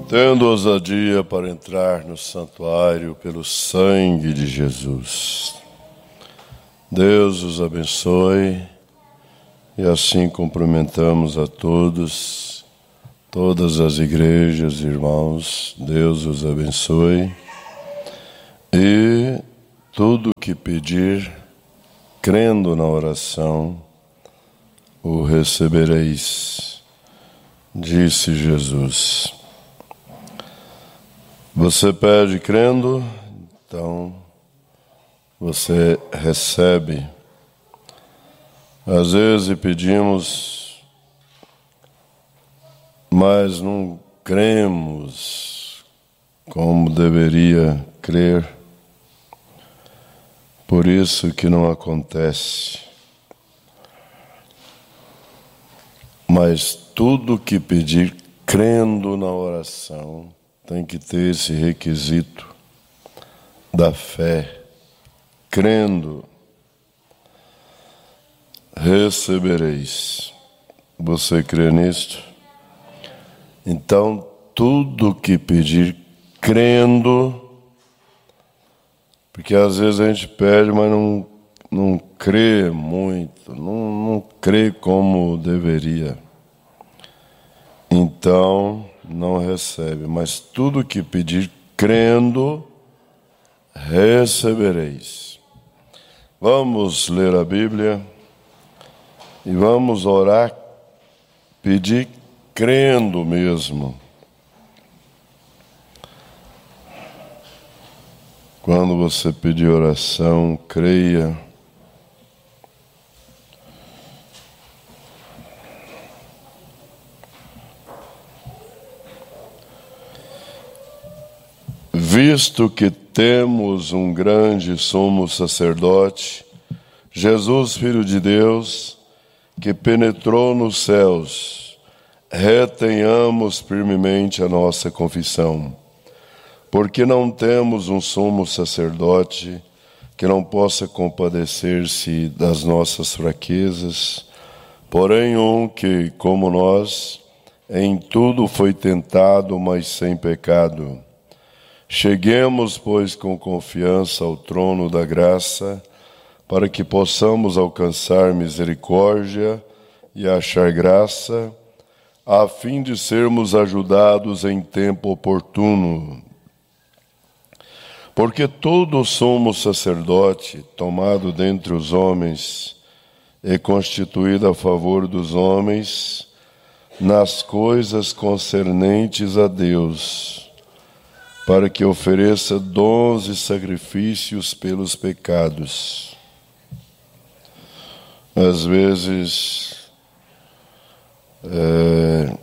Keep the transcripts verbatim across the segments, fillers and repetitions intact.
Tendo ousadia para entrar no santuário pelo sangue de Jesus. Deus os abençoe e assim cumprimentamos a todos, todas as igrejas, irmãos. Deus os abençoe e tudo que pedir, crendo na oração, o recebereis, disse Jesus. Você pede crendo, então você recebe. Às vezes pedimos, mas não cremos como deveria crer. Por isso que não acontece. Mas tudo que pedir, crendo na oração, tem que ter esse requisito da fé. Crendo, recebereis. Você crê nisto? Então, tudo que pedir, crendo, porque às vezes a gente pede, mas não, não crê muito, não, não crê como deveria. Então, não recebe, mas tudo que pedir, crendo, recebereis. Vamos ler a Bíblia e vamos orar, pedir crendo mesmo. Quando você pedir oração, creia. Visto que temos um grande sumo sacerdote, Jesus, Filho de Deus, que penetrou nos céus, retenhamos firmemente a nossa confissão, porque não temos um sumo sacerdote que não possa compadecer-se das nossas fraquezas, porém um que, como nós, em tudo foi tentado, mas sem pecado. Cheguemos, pois, com confiança ao trono da graça, para que possamos alcançar misericórdia e achar graça, a fim de sermos ajudados em tempo oportuno. Porque todo sumo sacerdote, tomado dentre os homens, é constituído a favor dos homens, nas coisas concernentes a Deus, para que ofereça dons e sacrifícios pelos pecados. Às vezes, é,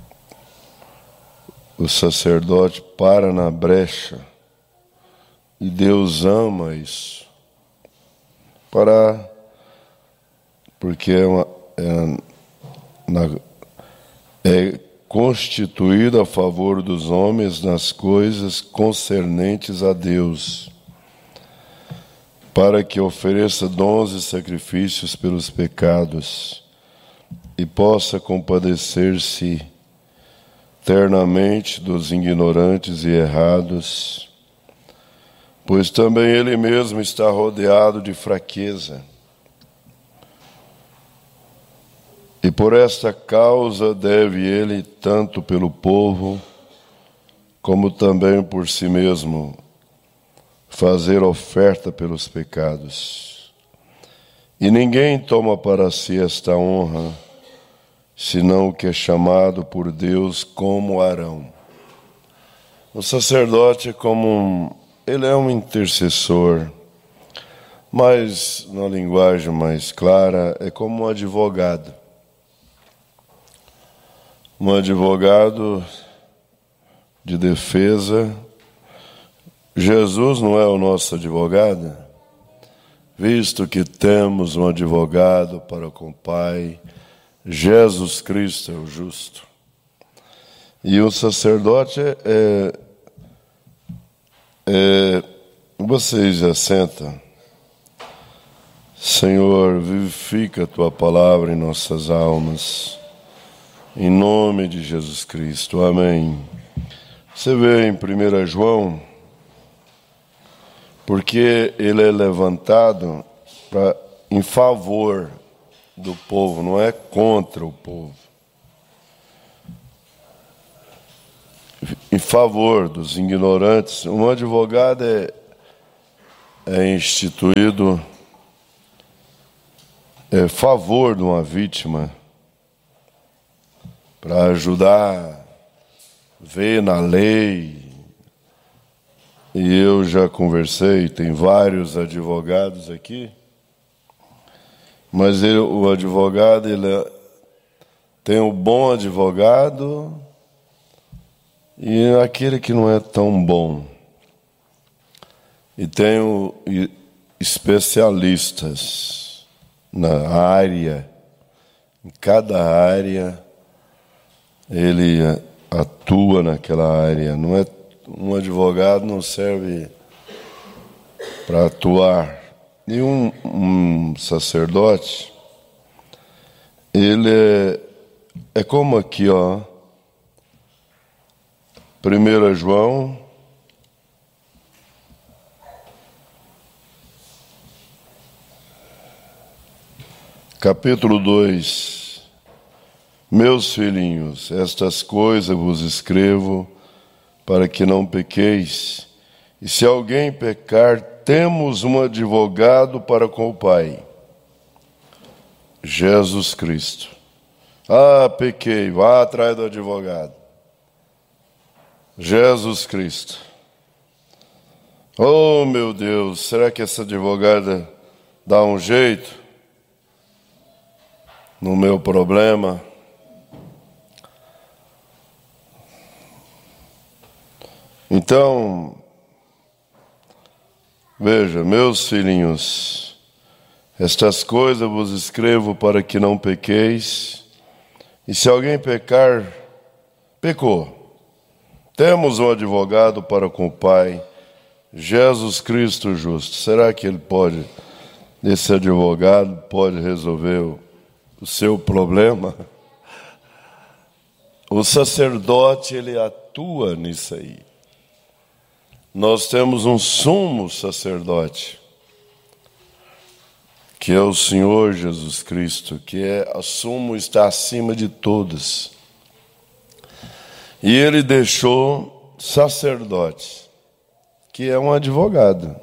o sacerdote para na brecha, e Deus ama isso, para, porque é, uma, é, na, é constituído a favor dos homens nas coisas concernentes a Deus, para que ofereça dons e sacrifícios pelos pecados e possa compadecer-se ternamente dos ignorantes e errados, pois também ele mesmo está rodeado de fraqueza. E por esta causa deve ele, tanto pelo povo, como também por si mesmo, fazer oferta pelos pecados. E ninguém toma para si esta honra, senão o que é chamado por Deus como Arão. O sacerdote é como um, ele é um intercessor, mas na linguagem mais clara, é como um advogado. Um advogado de defesa. Jesus não é o nosso advogado? Visto que temos um advogado para com o Pai, Jesus Cristo é o justo. E o sacerdote é... é, é vocês assentam. Senhor, vivifica a Tua palavra em nossas almas. Em nome de Jesus Cristo. Amém. Você vê em primeiro João, porque ele é levantado pra, em favor do povo, não é contra o povo. Em favor dos ignorantes. Um advogado é, é instituído em favor de uma vítima, para ajudar a ver na lei. E eu já conversei, tem vários advogados aqui, mas ele, o advogado, ele é, tem o bom advogado e aquele que não é tão bom. E tem o, e especialistas na área, em cada área ele atua naquela área. Não é, um advogado não serve para atuar. E um, um sacerdote, ele é, é como aqui, ó, primeiro João, capítulo dois. Meus filhinhos, estas coisas vos escrevo para que não pequeis. E se alguém pecar, temos um advogado para com o Pai, Jesus Cristo. Ah, pequei, vá atrás do advogado. Jesus Cristo. Oh, meu Deus, será que essa advogada dá um jeito no meu problema? Então, veja, meus filhinhos, estas coisas vos escrevo para que não pequeis, e se alguém pecar, pecou. Temos um advogado para com o Pai, Jesus Cristo justo. Será que ele pode, esse advogado pode resolver o, o seu problema? O sacerdote, ele atua nisso aí. Nós temos um sumo sacerdote, que é o Senhor Jesus Cristo, que é o sumo, está acima de todos. E ele deixou sacerdote, que é um advogado.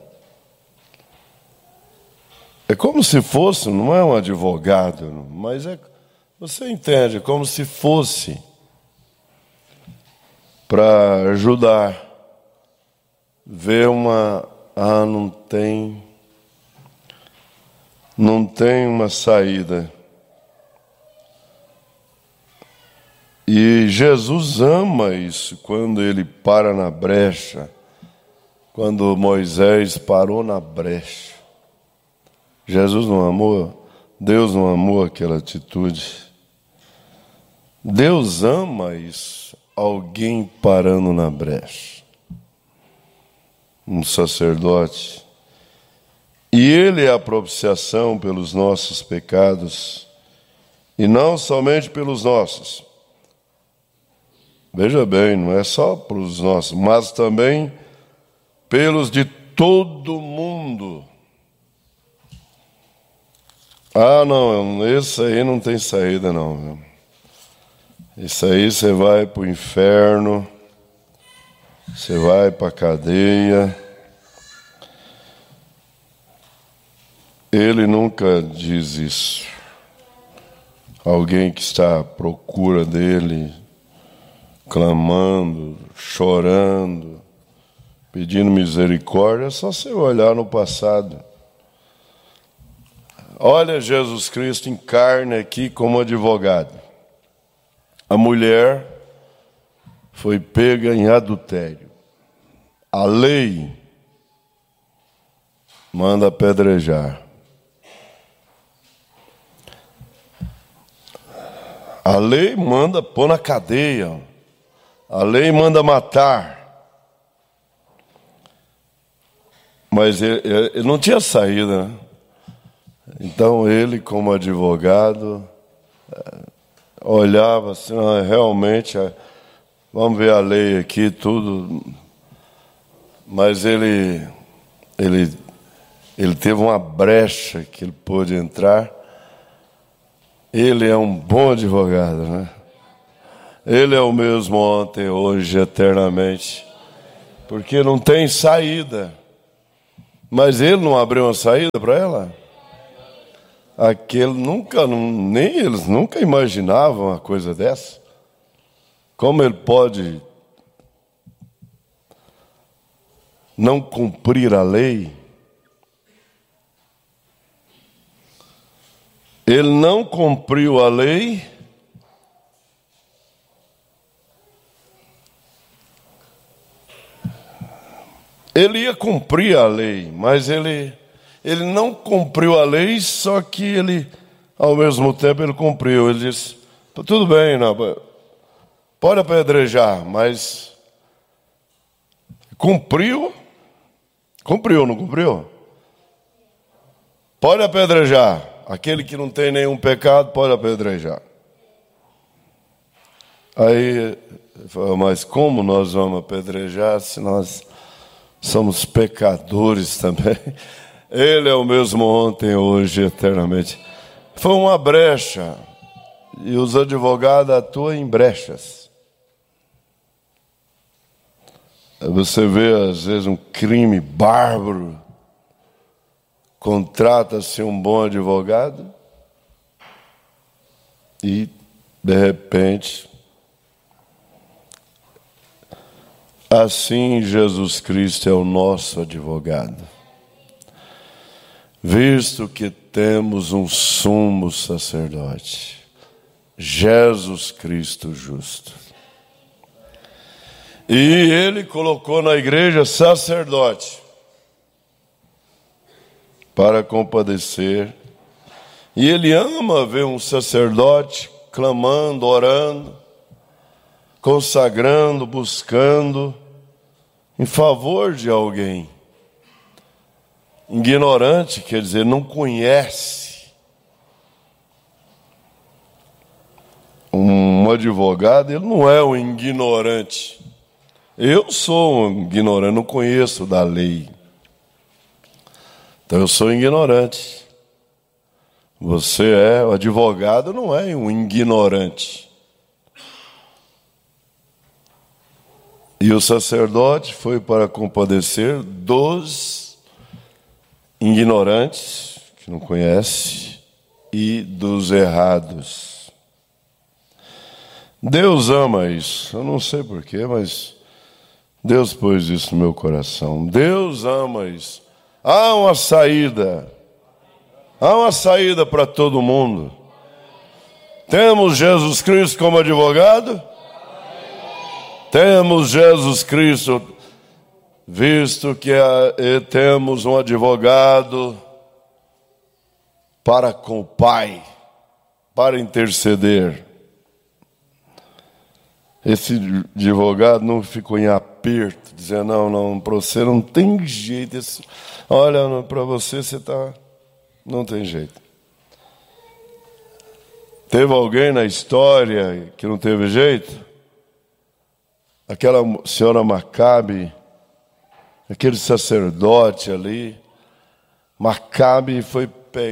É como se fosse, não é um advogado, mas é, você entende, é como se fosse para ajudar. Ver uma, ah, não tem, não tem uma saída. E Jesus ama isso, quando ele para na brecha, quando Moisés parou na brecha. Jesus não amou, Deus não amou aquela atitude. Deus ama isso, alguém parando na brecha. Um sacerdote, e ele é a propiciação pelos nossos pecados, e não somente pelos nossos. Veja bem, não é só pelos nossos, mas também pelos de todo mundo. Ah, não, esse aí não tem saída, não. Viu? Isso aí você vai para o inferno. Você vai para a cadeia. Ele nunca diz isso. Alguém que está à procura dele, clamando, chorando, pedindo misericórdia, é só você olhar no passado. Olha Jesus Cristo em carne aqui como advogado. A mulher foi pega em adultério. A lei manda apedrejar. A lei manda pôr na cadeia. A lei manda matar. Mas ele, ele não tinha saída, né? Então ele, como advogado, olhava assim, realmente Vamos ver a lei aqui, tudo. Mas ele, ele, ele teve uma brecha que ele pôde entrar. Ele é um bom advogado, né? Ele é o mesmo ontem, hoje, eternamente. Porque não tem saída. Mas ele não abriu uma saída para ela? Aquele nunca, nem eles nunca imaginavam uma coisa dessa. Como ele pode não cumprir a lei? Ele não cumpriu a lei. Ele ia cumprir a lei, mas ele, ele não cumpriu a lei, só que ele, ao mesmo tempo, ele cumpriu. Ele disse, tudo bem, não, pode apedrejar, mas cumpriu, cumpriu, não cumpriu? Pode apedrejar. Aquele que não tem nenhum pecado pode apedrejar. Aí, mas como nós vamos apedrejar se nós somos pecadores também? Ele é o mesmo ontem, hoje, eternamente. Foi uma brecha. E os advogados atuam em brechas. Você vê, às vezes, um crime bárbaro. Contrata-se um bom advogado. E, de repente, assim Jesus Cristo é o nosso advogado. Visto que temos um sumo sacerdote, Jesus Cristo justo. E ele colocou na igreja sacerdote para compadecer. E ele ama ver um sacerdote clamando, orando, consagrando, buscando em favor de alguém. Ignorante, quer dizer, não conhece. Um advogado, ele não é um ignorante. Eu sou um ignorante, não conheço da lei. Então eu sou ignorante. Você é, o advogado não é um ignorante. E o sacerdote foi para compadecer dos ignorantes, que não conhecem, e dos errados. Deus ama isso. Eu não sei porquê, mas Deus pôs isso no meu coração. Deus ama isso. Há uma saída. Há uma saída para todo mundo. Temos Jesus Cristo como advogado? Temos Jesus Cristo, visto que temos um advogado para com o Pai, para interceder. Esse advogado não ficou em aperto, dizendo, não, não, para você não tem jeito. Esse, olha, para você, você está... Não tem jeito. Teve alguém na história que não teve jeito? Aquela senhora Macabe, aquele sacerdote ali, Macabe foi